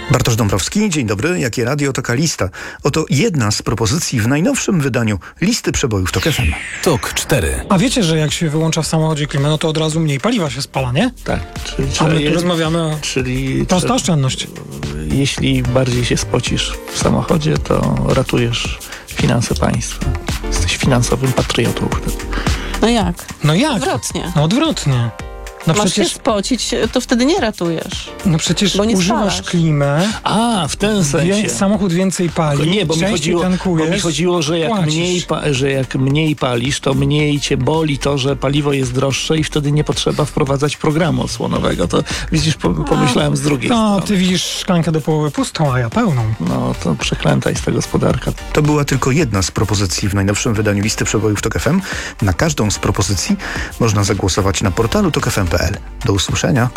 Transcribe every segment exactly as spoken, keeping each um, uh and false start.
Bartosz Dąbrowski, dzień dobry. Jakie radio, taka lista. Oto jedna z propozycji w najnowszym wydaniu listy przebojów TOK F M. TOK cztery. A wiecie, że jak się wyłącza w samochodzie klimę, no to od razu mniej paliwa się spala, nie? Tak. Czyli, A my tu jest, rozmawiamy o czyli prosta oszczędność. Jeśli bardziej się spocisz w samochodzie, to ratujesz finanse państwa. Jesteś finansowym patriotą wtedy. No jak? No jak? Odwrotnie. No odwrotnie. No Masz przecież, się spocić, to wtedy nie ratujesz. no przecież bo nie używasz spalasz. klimę, A, w ten sensie. wie, samochód więcej pali, Nie, bo mi, częściej chodziło, bo tankujesz, mi chodziło, że jak, płacisz. mniej pa, że jak mniej palisz, to mniej cię boli to, że paliwo jest droższe i wtedy nie potrzeba wprowadzać programu osłonowego. To widzisz, po, pomyślałem z drugiej No, strony. ty widzisz szklankę do połowy pustą, a ja pełną. No to przeklęta jest ta gospodarka. To była tylko jedna z propozycji w najnowszym wydaniu listy przebojów TOK F M. Na każdą z propozycji można zagłosować na portalu tok f m kropka p l. Do usłyszenia.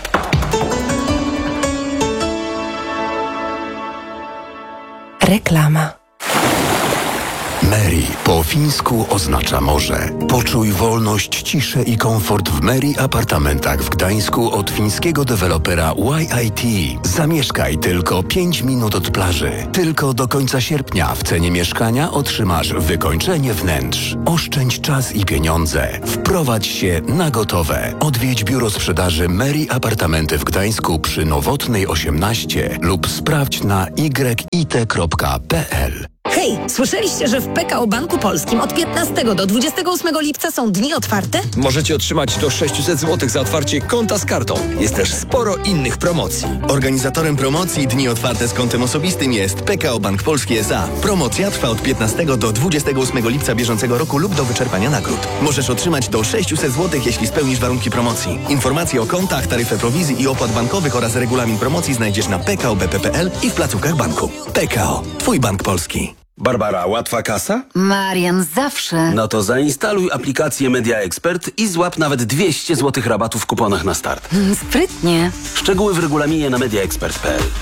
Reklama. Meri po fińsku oznacza morze. Poczuj wolność, ciszę i komfort w Meri apartamentach w Gdańsku od fińskiego dewelopera Y I T. Zamieszkaj tylko pięć minut od plaży. Tylko do końca sierpnia w cenie mieszkania otrzymasz wykończenie wnętrz. Oszczędź czas i pieniądze. Wprowadź się na gotowe. Odwiedź biuro sprzedaży Meri Apartamenty w Gdańsku przy Nowotnej osiemnaście lub sprawdź na y i t kropka p l. Hej, słyszeliście, że w P K O Banku Polskim od piętnastego do dwudziestego ósmego lipca są dni otwarte? Możecie otrzymać do sześćset złotych za otwarcie konta z kartą. Jest też sporo innych promocji. Organizatorem promocji Dni Otwarte z kontem osobistym jest P K O Bank Polski S A. Promocja trwa od piętnastego do dwudziestego ósmego lipca bieżącego roku lub do wyczerpania nagród. Możesz otrzymać do sześćset złotych, jeśli spełnisz warunki promocji. Informacje o kontach, taryfę prowizji i opłat bankowych oraz regulamin promocji znajdziesz na p k o b p kropka p l i w placówkach banku. P K O. Twój bank polski. Barbara, łatwa kasa? Marian, zawsze. No to zainstaluj aplikację Media Expert i złap nawet dwieście złotych rabatu w kuponach na start. Mm, Sprytnie. Szczegóły w regulaminie na media expert kropka p l.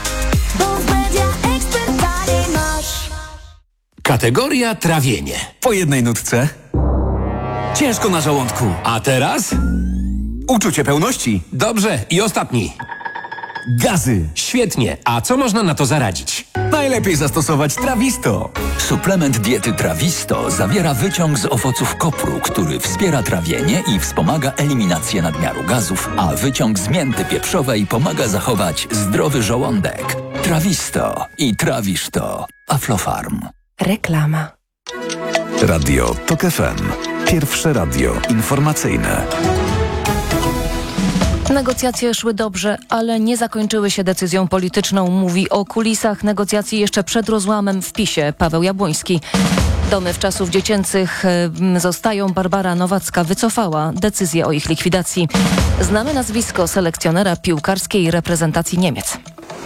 Kategoria trawienie. Po jednej nutce. Ciężko na żołądku. A teraz? Uczucie pełności. Dobrze. I ostatni. Gazy. Świetnie. A co można na to zaradzić? Najlepiej zastosować Trawisto. Suplement diety Trawisto zawiera wyciąg z owoców kopru, który wspiera trawienie i wspomaga eliminację nadmiaru gazów, a wyciąg z mięty pieprzowej pomaga zachować zdrowy żołądek. Trawisto i trawisz to. Aflofarm. Reklama. Radio TOK F M. Pierwsze radio informacyjne. Negocjacje szły dobrze, ale nie zakończyły się decyzją polityczną. Mówi o kulisach negocjacji jeszcze przed rozłamem w PiSie Paweł Jabłoński. Domy wczasów dziecięcych zostają. Barbara Nowacka wycofała decyzję o ich likwidacji. Znamy nazwisko selekcjonera piłkarskiej reprezentacji Niemiec.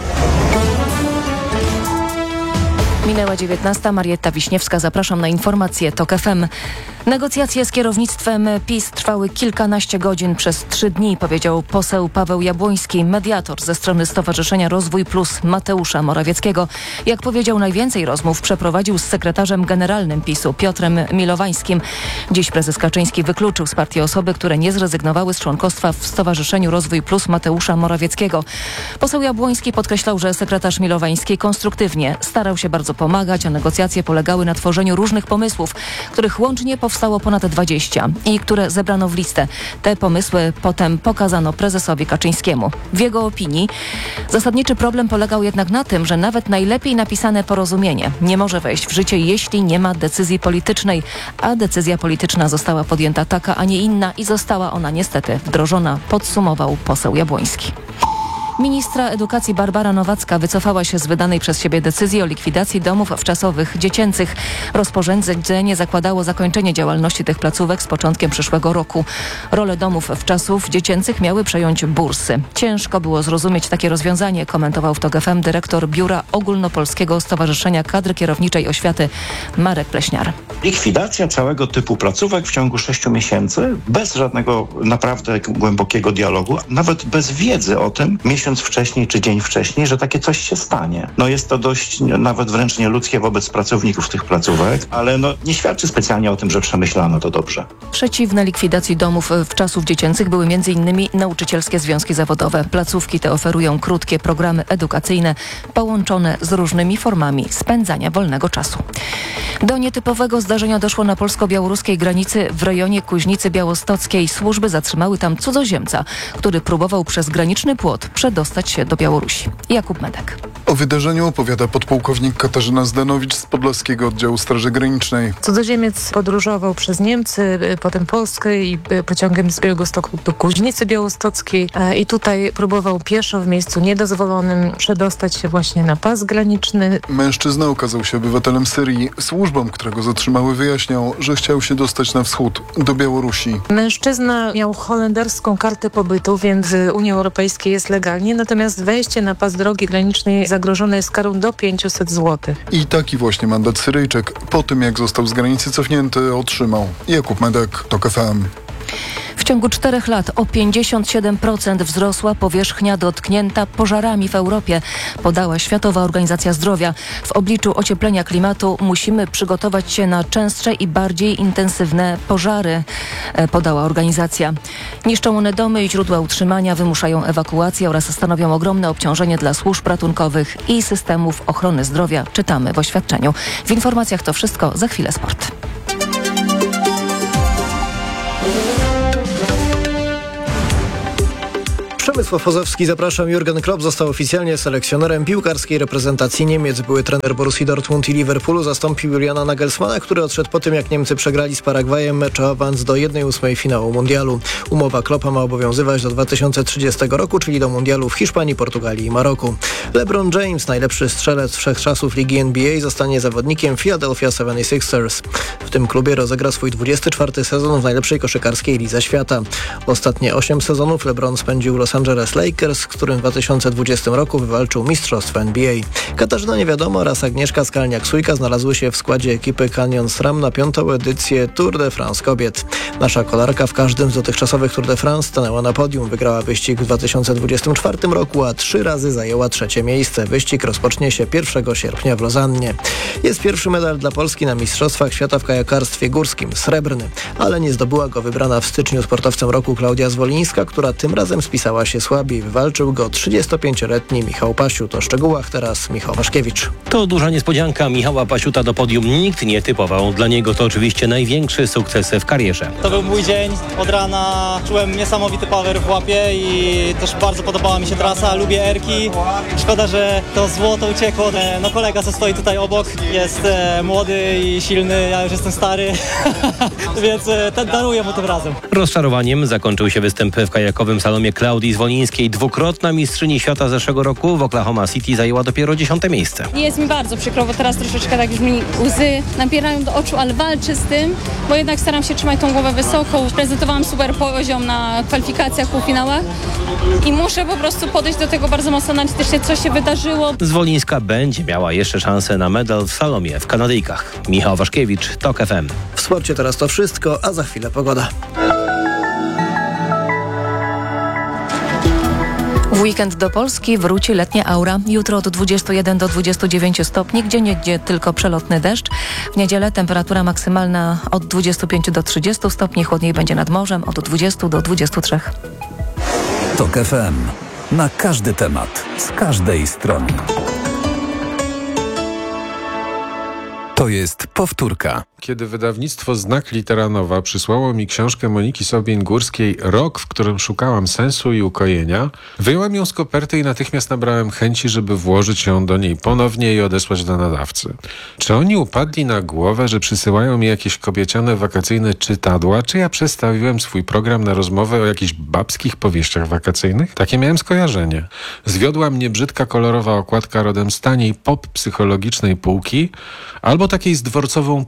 Minęła dziewiętnasta. Marietta Wiśniewska. Zapraszam na informacje TOK F M. Negocjacje z kierownictwem PiS trwały kilkanaście godzin przez trzy dni, powiedział poseł Paweł Jabłoński, mediator ze strony Stowarzyszenia Rozwój Plus Mateusza Morawieckiego. Jak powiedział, najwięcej rozmów przeprowadził z sekretarzem generalnym PiSu Piotrem Milowańskim. Dziś prezes Kaczyński wykluczył z partii osoby, które nie zrezygnowały z członkostwa w Stowarzyszeniu Rozwój Plus Mateusza Morawieckiego. Poseł Jabłoński podkreślał, że sekretarz Milowański konstruktywnie starał się bardzo pomagać, a negocjacje polegały na tworzeniu różnych pomysłów, których łącznie powstało ponad dwadzieścia i które zebrano w listę. Te pomysły potem pokazano prezesowi Kaczyńskiemu. W jego opinii zasadniczy problem polegał jednak na tym, że nawet najlepiej napisane porozumienie nie może wejść w życie, jeśli nie ma decyzji politycznej, a decyzja polityczna została podjęta taka, a nie inna i została ona niestety wdrożona, podsumował poseł Jabłoński. Ministra edukacji Barbara Nowacka wycofała się z wydanej przez siebie decyzji o likwidacji domów wczasowych dziecięcych. Rozporządzenie zakładało zakończenie działalności tych placówek z początkiem przyszłego roku. Rolę domów wczasów dziecięcych miały przejąć bursy. Ciężko było zrozumieć takie rozwiązanie, komentował w TOK F M dyrektor Biura Ogólnopolskiego Stowarzyszenia Kadry Kierowniczej Oświaty Marek Pleśniar. Likwidacja całego typu placówek w ciągu sześciu miesięcy, bez żadnego naprawdę głębokiego dialogu, nawet bez wiedzy o tym, miesiąc miesiąc wcześniej czy dzień wcześniej, że takie coś się stanie. No jest to dość nawet wręcz nieludzkie wobec pracowników tych placówek, ale no nie świadczy specjalnie o tym, że przemyślano to dobrze. Przeciwne likwidacji domów wczasów dziecięcych były m.in. nauczycielskie związki zawodowe. Placówki te oferują krótkie programy edukacyjne połączone z różnymi formami spędzania wolnego czasu. Do nietypowego zdarzenia doszło na polsko-białoruskiej granicy w rejonie Kuźnicy Białostockiej. Służby zatrzymały tam cudzoziemca, który próbował przez graniczny płot przedostać się do Białorusi. Jakub Medek. O wydarzeniu opowiada podpułkownik Katarzyna Zdanowicz z Podlaskiego Oddziału Straży Granicznej. Cudzoziemiec podróżował przez Niemcy, potem Polskę i pociągiem z Białegostoku do Kuźnicy Białostockiej i tutaj próbował pieszo w miejscu niedozwolonym przedostać się właśnie na pas graniczny. Mężczyzna okazał się obywatelem Syrii. Służbom, które go zatrzymały, wyjaśniał, że chciał się dostać na wschód, do Białorusi. Mężczyzna miał holenderską kartę pobytu, więc w Unii Europejskiej jest legalnie, natomiast wejście na pas drogi granicznej zagrożone jest karą do pięćset złotych. I taki właśnie mandat Syryjczyk po tym, jak został z granicy cofnięty, otrzymał. Jakub Medek, TOK F M. W ciągu czterech lat o pięćdziesiąt siedem procent wzrosła powierzchnia dotknięta pożarami w Europie, podała Światowa Organizacja Zdrowia. W obliczu ocieplenia klimatu musimy przygotować się na częstsze i bardziej intensywne pożary, podała organizacja. Niszczą one domy i źródła utrzymania, wymuszają ewakuację oraz stanowią ogromne obciążenie dla służb ratunkowych i systemów ochrony zdrowia, czytamy w oświadczeniu. W informacjach to wszystko, za chwilę sport. Przemysław Ozowski, zapraszam. Jurgen Klopp został oficjalnie selekcjonerem piłkarskiej reprezentacji Niemiec. Były trener Borussii Dortmund i Liverpoolu zastąpił Juliana Nagelsmana, który odszedł po tym, jak Niemcy przegrali z Paragwajem mecz o awans do jednej ósmej finału mundialu. Umowa Kloppa ma obowiązywać do dwa tysiące trzydziestego roku, czyli do mundialu w Hiszpanii, Portugalii i Maroku. LeBron James, najlepszy strzelec wszechczasów ligi N B A, zostanie zawodnikiem Philadelphia seventy-sixers. W tym klubie rozegra swój dwudziesty czwarty sezon w najlepszej koszykarskiej lidze świata. Ostatnie osiem sezonów LeBron spędził Los Angeles Lakers, z którym w dwa tysiące dwudziestym roku wywalczył mistrzostwo N B A. Katarzyna Niewiadoma oraz Agnieszka Skalniak-Sujka znalazły się w składzie ekipy Canyon SRAM na piątą edycję Tour de France kobiet. Nasza kolarka w każdym z dotychczasowych Tour de France stanęła na podium. Wygrała wyścig w dwa tysiące dwudziestym czwartym roku, a trzy razy zajęła trzecie miejsce. Wyścig rozpocznie się pierwszego sierpnia w Lozannie. Jest pierwszy medal dla Polski na Mistrzostwach Świata w kajakarstwie górskim, srebrny, ale nie zdobyła go wybrana w styczniu sportowcem roku Klaudia Zwolińska, która tym razem spisała się słabiej. Wywalczył go trzydziestopięcioletni Michał Pasiut. O szczegółach teraz Michał Waszkiewicz. To duża niespodzianka Michała Pasiuta do podium nikt nie typował. Dla niego to oczywiście największy sukces w karierze. To był mój dzień. Od rana czułem niesamowity power w łapie i też bardzo podobała mi się trasa. Lubię erki. Szkoda, że to złoto uciekło. No kolega, co stoi tutaj obok, jest e, młody i silny. Ja już jestem stary, więc e, daruję mu tym razem. Rozczarowaniem zakończył się występ w kajakowym salomie Klaudii Zwolińskiej. Dwukrotna mistrzyni świata zeszłego roku w Oklahoma City zajęła dopiero dziesiąte miejsce. Jest mi bardzo przykro, bo teraz troszeczkę tak już mi łzy nabierają do oczu, ale walczę z tym, bo jednak staram się trzymać tą głowę wysoko. Prezentowałam super poziom na kwalifikacjach, półfinałach i muszę po prostu podejść do tego bardzo mocno analitycznie, co się wydarzyło. Zwolińska będzie miała jeszcze szansę na medal w salomie w Kanadyjkach. Michał Waszkiewicz, TOK F M. W sporcie teraz to wszystko, a za chwilę pogoda. W weekend do Polski wróci letnia aura. Jutro od dwudziestu jeden do dwudziestu dziewięciu stopni, gdzieniegdzie tylko przelotny deszcz. W niedzielę temperatura maksymalna od dwudziestu pięciu do trzydziestu stopni, chłodniej będzie nad morzem od dwudziestu do dwudziestu trzech. TOK F M. Na każdy temat, z każdej strony. To jest powtórka. Kiedy wydawnictwo Znak Litera Nowa przysłało mi książkę Moniki Sobień-Górskiej Rok, w którym szukałam sensu i ukojenia, wyjąłem ją z koperty i natychmiast nabrałem chęci, żeby włożyć ją do niej ponownie i odesłać do nadawcy. Czy oni upadli na głowę, że przysyłają mi jakieś kobieciane wakacyjne czytadła, czy ja przestawiłem swój program na rozmowę o jakichś babskich powieściach wakacyjnych? Takie miałem skojarzenie. Zwiodła mnie brzydka kolorowa okładka rodem z taniej pop psychologicznej półki, albo takiej z dworcową pulpą do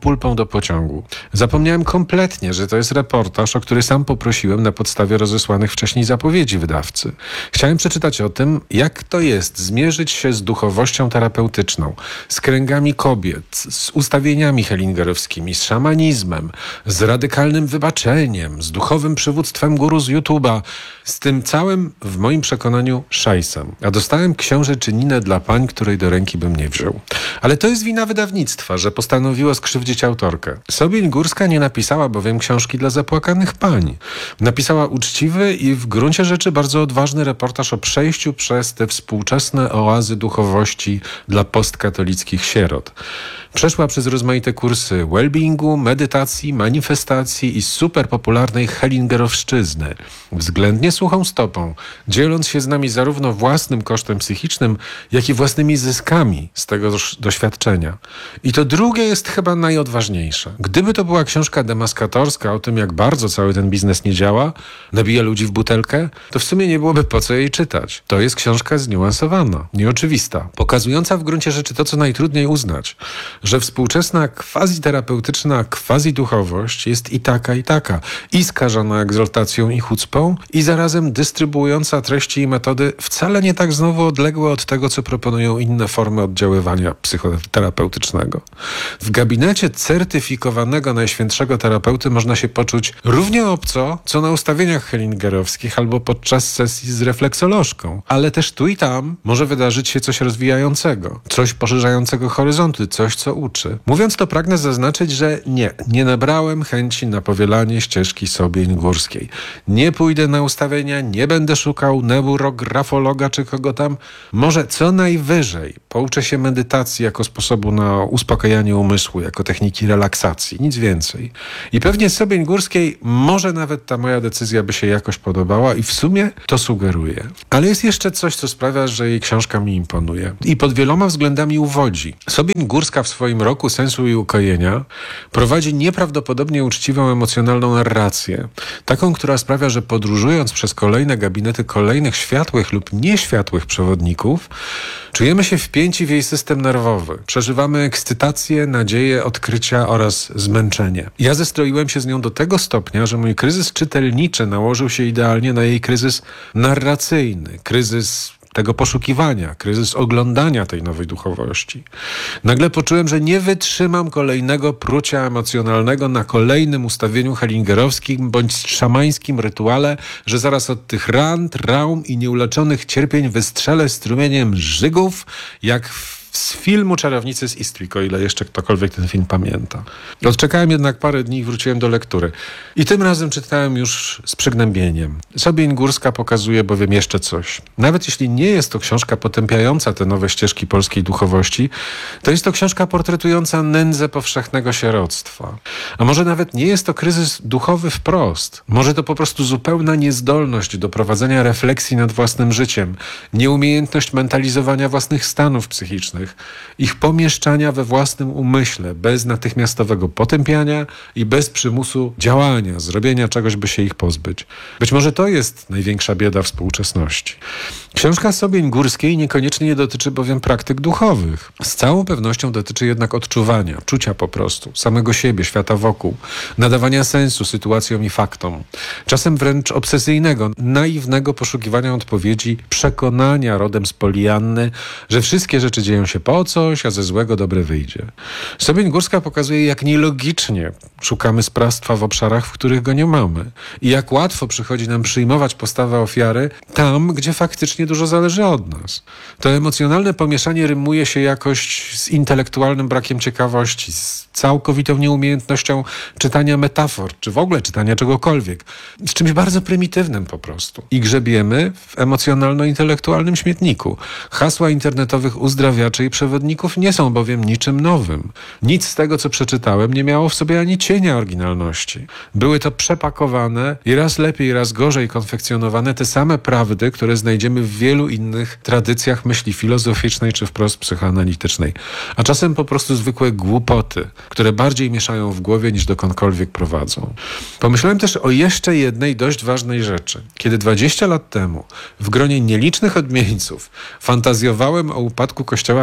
do pociągu. Zapomniałem kompletnie, że to jest reportaż, o który sam poprosiłem na podstawie rozesłanych wcześniej zapowiedzi wydawcy. Chciałem przeczytać o tym, jak to jest zmierzyć się z duchowością terapeutyczną, z kręgami kobiet, z ustawieniami hellingerowskimi, z szamanizmem, z radykalnym wybaczeniem, z duchowym przywództwem guru z YouTube'a, z tym całym, w moim przekonaniu, szajsem. A dostałem książęczyninę dla pań, której do ręki bym nie wziął. Ale to jest wina wydawnictwa, że postanowiło skrzywdzić autorkę. Sobień Górska nie napisała bowiem książki dla zapłakanych pań. Napisała uczciwy i w gruncie rzeczy bardzo odważny reportaż o przejściu przez te współczesne oazy duchowości dla postkatolickich sierot. Przeszła przez rozmaite kursy wellbeingu, medytacji, manifestacji i super popularnej hellingerowszczyzny. Względnie suchą stopą, dzieląc się z nami zarówno własnym kosztem psychicznym, jak i własnymi zyskami z tego doświadczenia. I to drugie jest chyba najodważniejsze. Gdyby to była książka demaskatorska o tym, jak bardzo cały ten biznes nie działa, nabija ludzi w butelkę, to w sumie nie byłoby po co jej czytać. To jest książka zniuansowana, nieoczywista, pokazująca w gruncie rzeczy to, co najtrudniej uznać, że współczesna quasi-terapeutyczna quasi-duchowość jest i taka, i taka, i skażona egzaltacją i chucpą, i zarazem dystrybuująca treści i metody wcale nie tak znowu odległe od tego, co proponują inne formy oddziaływania psychoterapeutycznego. W gabinecie certyfikowanego najświętszego terapeuty można się poczuć równie obco, co na ustawieniach hellingerowskich albo podczas sesji z refleksolożką, ale też tu i tam może wydarzyć się coś rozwijającego, coś poszerzającego horyzonty, coś, co uczy. Mówiąc to, pragnę zaznaczyć, że nie, nie nabrałem chęci na powielanie ścieżki Sobień Górskiej. Nie pójdę na ustawienia, nie będę szukał neurografologa czy kogo tam. Może co najwyżej pouczę się medytacji jako sposobu na uspokajanie umysłu, jako techniki relaksacji, nic więcej. I pewnie Sobień Górskiej może nawet ta moja decyzja by się jakoś podobała i w sumie to sugeruję. Ale jest jeszcze coś, co sprawia, że jej książka mi imponuje i pod wieloma względami uwodzi. Sobień Górska w swoim roku sensu i ukojenia prowadzi nieprawdopodobnie uczciwą, emocjonalną narrację. Taką, która sprawia, że podróżując przez kolejne gabinety kolejnych światłych lub nieświatłych przewodników, czujemy się wpięci w jej system nerwowy. Przeżywamy ekscytację, nadzieję, odkrycia oraz zmęczenie. Ja zestroiłem się z nią do tego stopnia, że mój kryzys czytelniczy nałożył się idealnie na jej kryzys narracyjny, kryzys tego poszukiwania, kryzys oglądania tej nowej duchowości. Nagle poczułem, że nie wytrzymam kolejnego prucia emocjonalnego na kolejnym ustawieniu hellingerowskim bądź szamańskim rytuale, że zaraz od tych ran, traum i nieuleczonych cierpień wystrzelę strumieniem żygów, jak w z filmu Czarownicy z Eastwick, o ile jeszcze ktokolwiek ten film pamięta. Odczekałem jednak parę dni i wróciłem do lektury. I tym razem czytałem już z przygnębieniem. Sobień Górska pokazuje bowiem jeszcze coś. Nawet jeśli nie jest to książka potępiająca te nowe ścieżki polskiej duchowości, to jest to książka portretująca nędzę powszechnego sieroctwa. A może nawet nie jest to kryzys duchowy wprost. Może to po prostu zupełna niezdolność do prowadzenia refleksji nad własnym życiem, nieumiejętność mentalizowania własnych stanów psychicznych, ich pomieszczania we własnym umyśle, bez natychmiastowego potępiania i bez przymusu działania, zrobienia czegoś, by się ich pozbyć. Być może to jest największa bieda współczesności. Książka Sobień Górskiej niekoniecznie nie dotyczy bowiem praktyk duchowych. Z całą pewnością dotyczy jednak odczuwania, czucia po prostu, samego siebie, świata wokół, nadawania sensu sytuacjom i faktom. Czasem wręcz obsesyjnego, naiwnego poszukiwania odpowiedzi, przekonania rodem z Polianny, że wszystkie rzeczy dzieją się po coś, a ze złego dobre wyjdzie. Sobień Górska pokazuje, jak nielogicznie szukamy sprawstwa w obszarach, w których go nie mamy. I jak łatwo przychodzi nam przyjmować postawę ofiary tam, gdzie faktycznie dużo zależy od nas. To emocjonalne pomieszanie rymuje się jakoś z intelektualnym brakiem ciekawości, z całkowitą nieumiejętnością czytania metafor, czy w ogóle czytania czegokolwiek. Z czymś bardzo prymitywnym po prostu. I grzebiemy w emocjonalno-intelektualnym śmietniku. Hasła internetowych uzdrawiaczy i przewodników nie są bowiem niczym nowym. Nic z tego, co przeczytałem, nie miało w sobie ani cienia oryginalności. Były to przepakowane i raz lepiej, raz gorzej konfekcjonowane te same prawdy, które znajdziemy w wielu innych tradycjach myśli filozoficznej czy wprost psychoanalitycznej. A czasem po prostu zwykłe głupoty, które bardziej mieszają w głowie niż dokądkolwiek prowadzą. Pomyślałem też o jeszcze jednej dość ważnej rzeczy. Kiedy dwadzieścia lat temu w gronie nielicznych odmieńców fantazjowałem o upadku kościoła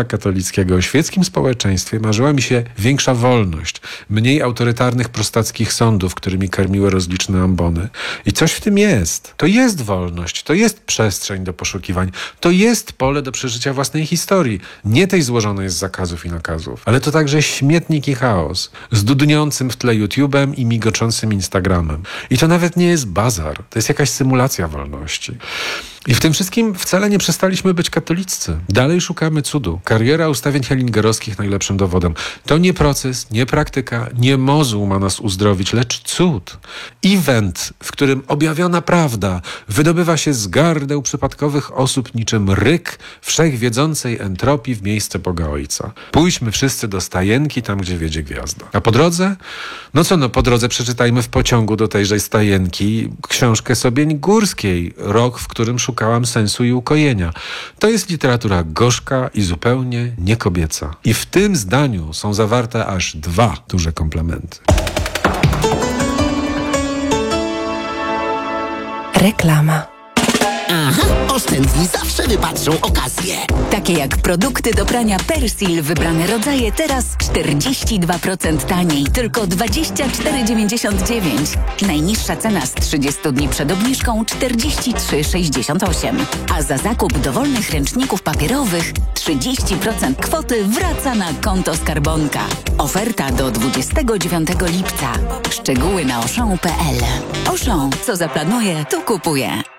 katolickiego, o świeckim społeczeństwie marzyła mi się większa wolność, mniej autorytarnych prostackich sądów, którymi karmiły rozliczne ambony. I coś w tym jest. To jest wolność, to jest przestrzeń do poszukiwań, to jest pole do przeżycia własnej historii. Nie tej złożonej z zakazów i nakazów, ale to także śmietnik i chaos, z dudniącym w tle YouTube'em i migoczącym Instagramem. I to nawet nie jest bazar, to jest jakaś symulacja wolności. I w tym wszystkim wcale nie przestaliśmy być katoliccy. Dalej szukamy cudu. Kariera ustawień hellingerowskich najlepszym dowodem. To nie proces, nie praktyka, nie mozuł ma nas uzdrowić, lecz cud. Event, w którym objawiona prawda wydobywa się z gardeł przypadkowych osób niczym ryk wszechwiedzącej entropii w miejsce Boga Ojca. Pójdźmy wszyscy do stajenki, tam gdzie wiedzie gwiazda. A po drodze? No co no, po drodze przeczytajmy w pociągu do tejże stajenki książkę Sobień Górskiej, rok, w którym szukałam sensu i ukojenia. To jest literatura gorzka i zupełnie niekobieca. I w tym zdaniu są zawarte aż dwa duże komplementy. Reklama. Aha, oszczędni zawsze wypatrzą okazję. Takie jak produkty do prania Persil, wybrane rodzaje teraz czterdzieści dwa procent taniej, tylko dwadzieścia cztery dziewięćdziesiąt dziewięć. Najniższa cena z trzydziestu dni przed obniżką czterdzieści trzy sześćdziesiąt osiem. A za zakup dowolnych ręczników papierowych trzydzieści procent kwoty wraca na konto skarbonka. Oferta do dwudziestego dziewiątego lipca. Szczegóły na auchan kropka p l. Auchan, co zaplanuje, to kupuje.